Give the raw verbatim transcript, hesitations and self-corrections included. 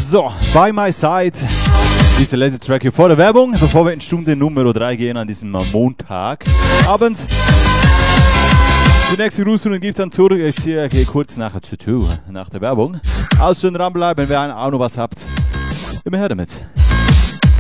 So, By My Side. Dieser letzte Track hier vor der Werbung, bevor wir in Stunde Nummer drei gehen an diesem Montagabend. Die nächste Grußrunde gibt es dann zurück. Ich gehe kurz nachher zu, nach der Werbung. Außen dran bleiben, wenn ihr auch noch was habt. Immer her damit.